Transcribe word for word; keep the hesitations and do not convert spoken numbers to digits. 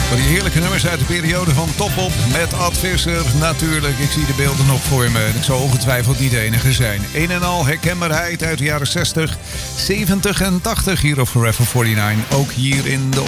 Voor die heerlijke nummers uit de periode van Top Op met Ad Visser. Natuurlijk, ik zie de beelden nog voor me. Ik zal ongetwijfeld niet de enige zijn. Een en al herkenbaarheid uit de jaren zestig, zeventig en tachtig hier op Forever negenenveertig. Ook hier in de